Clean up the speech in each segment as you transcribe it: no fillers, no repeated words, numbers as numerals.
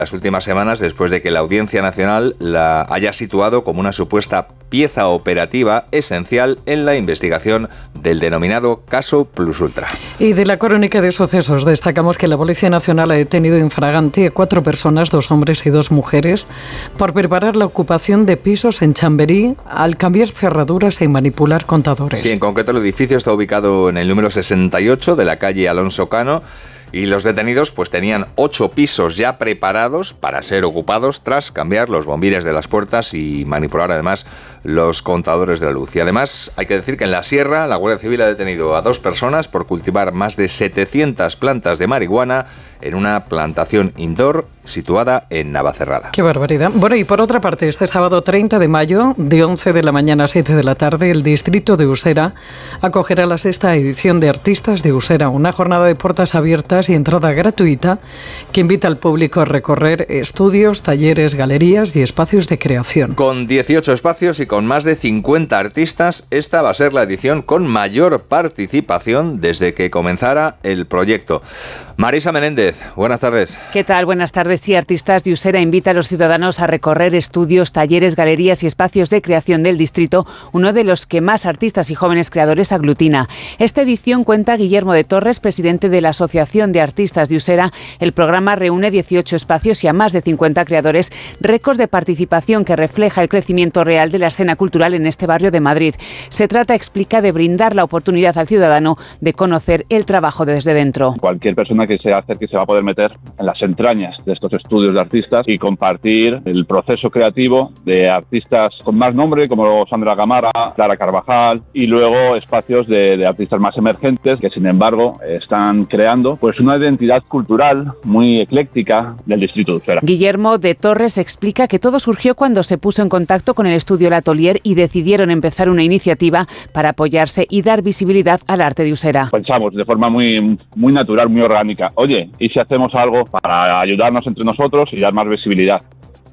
las últimas semanas después de que la Audiencia Nacional la haya situado como una supuesta pieza operativa esencial en la investigación del denominado caso Plus Ultra. Y de la crónica de sucesos destacamos que la Policía Nacional ha detenido in fragante a 4 personas, 2 hombres y 2 mujeres, por preparar la ocupación de pisos en Chamberí al cambiar cerraduras y manipular contadores. Sí, en concreto el edificio está ubicado en el número 68 de la calle Alonso Cano. Y los detenidos pues tenían 8 pisos ya preparados para ser ocupados tras cambiar los bombines de las puertas y manipular además los contadores de la luz. Y además hay que decir que en la Sierra la Guardia Civil ha detenido a 2 personas por cultivar más de 700 plantas de marihuana en una plantación indoor situada en Navacerrada. ¡Qué barbaridad! Bueno, y por otra parte, este sábado 30 de mayo, de 11 de la mañana a 7 de la tarde, el distrito de Usera acogerá la 6ª edición de Artistas de Usera, una jornada de puertas abiertas y entrada gratuita que invita al público a recorrer estudios, talleres, galerías y espacios de creación. Con 18 espacios y con más de 50 artistas, esta va a ser la edición con mayor participación desde que comenzara el proyecto. Marisa Menéndez, buenas tardes. ¿Qué tal? Buenas tardes. Sí, Artistas de Usera invita a los ciudadanos a recorrer estudios, talleres, galerías y espacios de creación del distrito, uno de los que más artistas y jóvenes creadores aglutina. Esta edición cuenta Guillermo de Torres, presidente de la Asociación de Artistas de Usera. El programa reúne 18 espacios y a más de 50 creadores, récord de participación que refleja el crecimiento real de la escena cultural en este barrio de Madrid. Se trata, explica, de brindar la oportunidad al ciudadano de conocer el trabajo desde dentro. Cualquier persona que se acerque se va a poder meter en las entrañas de estos estudios de artistas y compartir el proceso creativo de artistas con más nombre como Sandra Gamarra, Clara Carvajal, y luego espacios de artistas más emergentes que sin embargo están creando pues una identidad cultural muy ecléctica del distrito de Usera. Guillermo de Torres explica que todo surgió cuando se puso en contacto con el estudio El Atelier y decidieron empezar una iniciativa para apoyarse y dar visibilidad al arte de Usera. Pensamos de forma muy natural, muy orgánica, oye, ¿y si hacemos algo para ayudarnos entre nosotros y dar más visibilidad?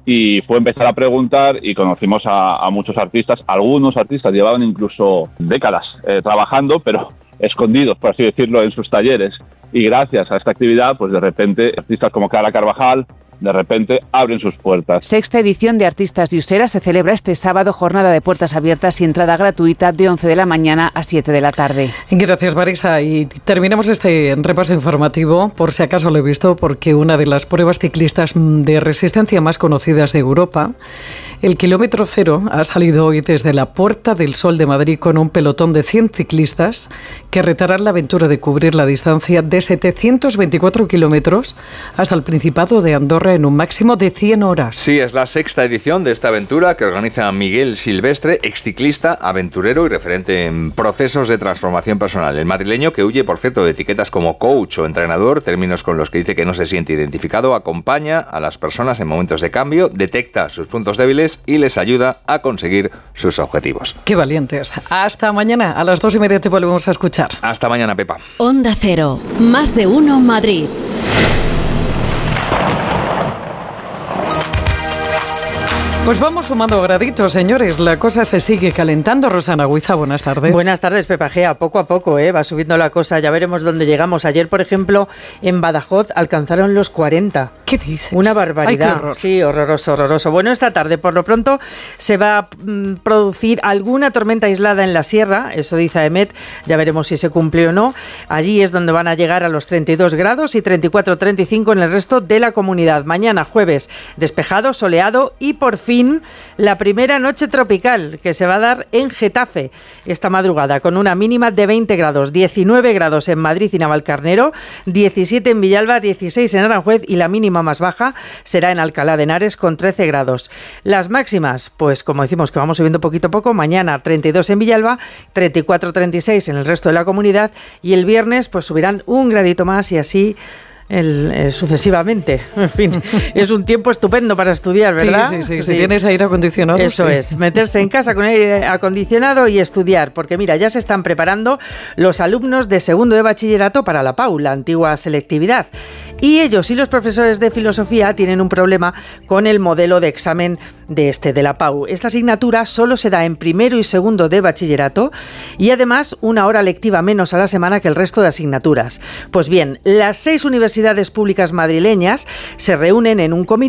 Y fue empezar a preguntar y conocimos a muchos artistas. Algunos artistas llevaban incluso décadas trabajando, pero escondidos, por así decirlo, en sus talleres. Y gracias a esta actividad, pues de repente, artistas como Clara Carvajal, de repente abren sus puertas. 6ª edición de Artistas de Usera se celebra este sábado, jornada de puertas abiertas y entrada gratuita de 11 de la mañana a 7 de la tarde. Gracias, Marisa. Y terminamos este repaso informativo, por si acaso lo he visto, porque una de las pruebas ciclistas de resistencia más conocidas de Europa, el kilómetro cero, ha salido hoy desde la Puerta del Sol de Madrid con un pelotón de 100 ciclistas que retarán la aventura de cubrir la distancia de 724 kilómetros hasta el Principado de Andorra en un máximo de 100 horas. Sí, es la 6ª edición de esta aventura que organiza Miguel Silvestre, exciclista, aventurero y referente en procesos de transformación personal. El madrileño, que huye, por cierto, de etiquetas como coach o entrenador, términos con los que dice que no se siente identificado, acompaña a las personas en momentos de cambio, detecta sus puntos débiles y les ayuda a conseguir sus objetivos. ¡Qué valientes! Hasta mañana, a las 2:30 te volvemos a escuchar. Hasta mañana, Pepa. Onda Cero, más de uno Madrid. Pues vamos sumando graditos, señores. La cosa se sigue calentando. Rosana Huiza, buenas tardes. Buenas tardes, Pepa Gea. Poco a poco va subiendo la cosa. Ya veremos dónde llegamos. Ayer, por ejemplo, en Badajoz alcanzaron los 40. ¿Qué dices? Una barbaridad. Ay, qué horror. Sí, horroroso, horroroso. Bueno, esta tarde, por lo pronto, se va a producir alguna tormenta aislada en la sierra. Eso dice AEMET. Ya veremos si se cumple o no. Allí es donde van a llegar a los 32 grados y 34-35 en el resto de la comunidad. Mañana, jueves, despejado, soleado y por fin la primera noche tropical que se va a dar en Getafe esta madrugada, con una mínima de 20 grados, 19 grados en Madrid y Navalcarnero, 17 en Villalba, 16 en Aranjuez y la mínima más baja será en Alcalá de Henares con 13 grados. Las máximas, pues como decimos que vamos subiendo poquito a poco, mañana 32 en Villalba, 34-36 en el resto de la comunidad y el viernes pues subirán un gradito más y así sucesivamente. En fin, es un tiempo estupendo para estudiar, ¿verdad? Sí. Si tienes aire acondicionado. Eso es, meterse en casa con aire acondicionado y estudiar, porque mira, ya se están preparando los alumnos de segundo de bachillerato para la PAU, la antigua selectividad. Y ellos y los profesores de filosofía tienen un problema con el modelo de examen de la PAU. Esta asignatura solo se da en primero y segundo de bachillerato y además una hora lectiva menos a la semana que el resto de asignaturas. Pues bien, las 6 universidades públicas madrileñas se reúnen en un comité